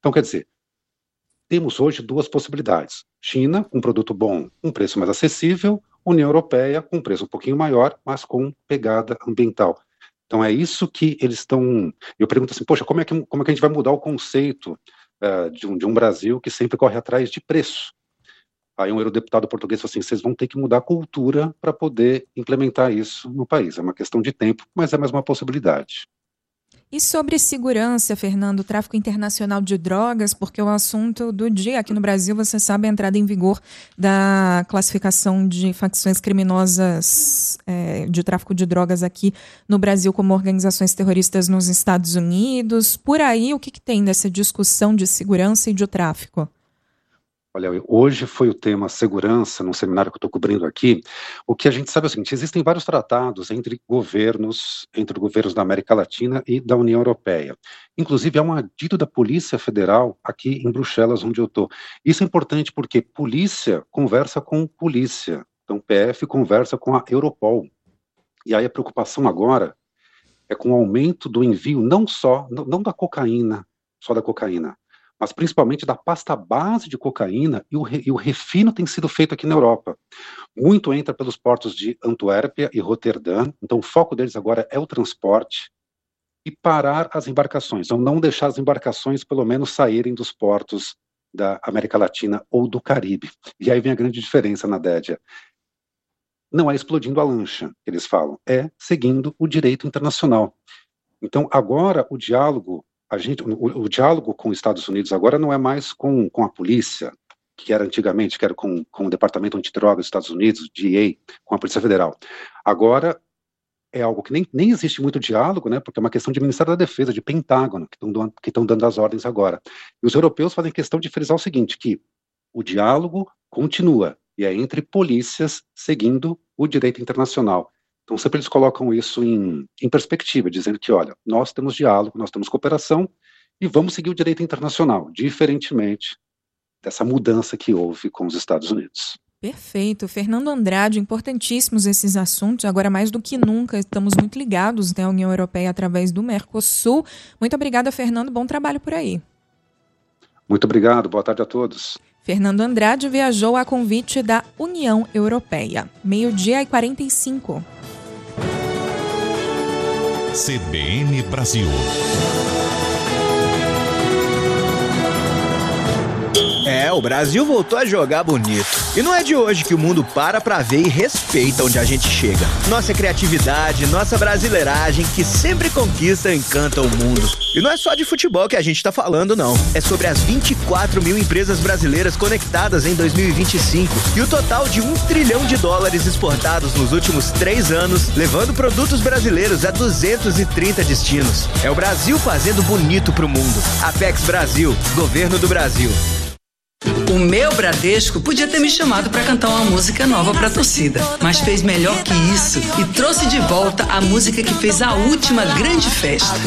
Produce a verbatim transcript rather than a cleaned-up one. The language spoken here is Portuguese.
Então, quer dizer, temos hoje duas possibilidades. China, com um produto bom, um preço mais acessível, União Europeia, com um preço um pouquinho maior, mas com pegada ambiental. Então é isso que eles estão... Eu pergunto assim, poxa, como é que, como é que a gente vai mudar o conceito uh, de, um, de um Brasil que sempre corre atrás de preço? Aí um eurodeputado português falou assim, vocês vão ter que mudar a cultura para poder implementar isso no país. É uma questão de tempo, mas é mais uma possibilidade. E sobre segurança, Fernando, tráfico internacional de drogas, porque o assunto do dia aqui no Brasil, você sabe, a entrada em vigor da classificação de facções criminosas é, de tráfico de drogas aqui no Brasil como organizações terroristas nos Estados Unidos. Por aí, o que, que tem dessa discussão de segurança e de tráfico? Olha, hoje foi o tema segurança, num seminário que eu estou cobrindo aqui. O que a gente sabe é o seguinte, existem vários tratados entre governos, entre governos da América Latina e da União Europeia. Inclusive, há um adido da Polícia Federal aqui em Bruxelas, onde eu estou. Isso é importante porque polícia conversa com polícia. Então, P F conversa com a Europol. E aí a preocupação agora é com o aumento do envio, não só, não, não da cocaína, só da cocaína, mas principalmente da pasta base de cocaína, e o, re, e o refino tem sido feito aqui na Europa. Muito entra pelos portos de Antuérpia e Roterdã, então o foco deles agora é o transporte e parar as embarcações, ou não deixar as embarcações pelo menos saírem dos portos da América Latina ou do Caribe. E aí vem a grande diferença, Nadédia. Não é explodindo a lancha, que eles falam, é seguindo o direito internacional. Então agora o diálogo A gente, o, o diálogo com os Estados Unidos agora não é mais com, com a polícia, que era antigamente, que era com, com o Departamento Antidrogas dos Estados Unidos, D E A, com a Polícia Federal. Agora é algo que nem, nem existe muito diálogo, né, porque é uma questão de Ministério da Defesa, de Pentágono, que estão que estão dando as ordens agora. E os europeus fazem questão de frisar o seguinte, que o diálogo continua, e é entre polícias seguindo o direito internacional. Então, sempre eles colocam isso em, em perspectiva, dizendo que, olha, nós temos diálogo, nós temos cooperação e vamos seguir o direito internacional, diferentemente dessa mudança que houve com os Estados Unidos. Perfeito. Fernando Andrade, importantíssimos esses assuntos. Agora, mais do que nunca, estamos muito ligados, né, à União Europeia através do Mercosul. Muito obrigada, Fernando. Bom trabalho por aí. Muito obrigado. Boa tarde a todos. Fernando Andrade viajou a convite da União Europeia. Meio-dia e quarenta e cinco. C B N Brasil. É, o Brasil voltou a jogar bonito. E não é de hoje que o mundo para pra ver e respeita onde a gente chega. Nossa criatividade, nossa brasileiragem, que sempre conquista e encanta o mundo. E não é só de futebol que a gente tá falando, não. É sobre as vinte e quatro mil empresas brasileiras conectadas em dois mil e vinte e cinco e o total de um trilhão de dólares exportados nos últimos três anos, levando produtos brasileiros a duzentos e trinta destinos. É o Brasil fazendo bonito pro mundo. Apex Brasil, Governo do Brasil. O meu Bradesco podia ter me chamado para cantar uma música nova para a torcida, mas fez melhor que isso e trouxe de volta a música que fez a última grande festa.